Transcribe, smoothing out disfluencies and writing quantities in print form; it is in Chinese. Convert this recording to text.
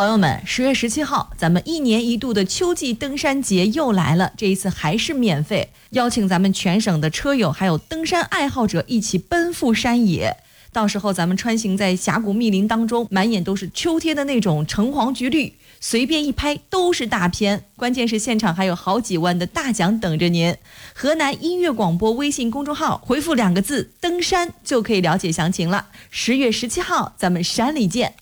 朋友们，10月17号，咱们1年1度的秋季登山节又来了，这一次还是免费，邀请咱们全省的车友还有登山爱好者一起奔赴山野。到时候咱们穿行在峡谷密林当中，满眼都是秋天的那种橙黄橘绿，随便一拍都是大片。关键是现场还有好几万的大奖等着您。河南音乐广播微信公众号回复2个字登山就可以了解详情了。10月17号咱们山里见。